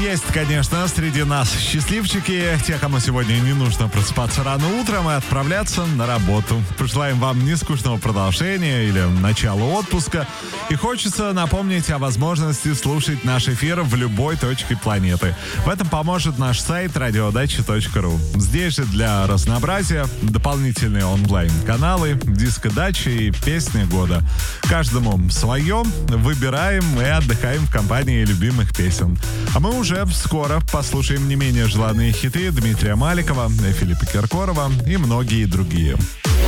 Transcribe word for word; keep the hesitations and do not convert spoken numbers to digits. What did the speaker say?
есть, конечно, среди нас счастливчики, те, кому сегодня не нужно просыпаться рано утром и отправляться на работу. Пожелаем вам нескучного продолжения или начала отпуска. И хочется напомнить о возможности слушать наш эфир в любой точке планеты. В этом поможет наш сайт радиодача точка ру. Здесь же для разнообразия дополнительные онлайн-каналы, диско-дача и песни года. Каждому свое, выбираем и отдыхаем в компании любимых песен. А мы уже скоро послушаем не менее желанные хиты Дмитрия Маликова, Филиппа Киркорова и многие другие.